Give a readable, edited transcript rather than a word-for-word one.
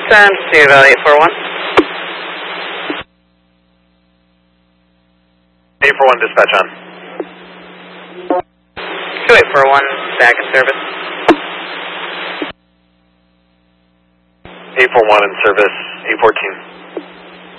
Send to Valley 841. 841 dispatch on. 2841, back in service. 841 in service, 814.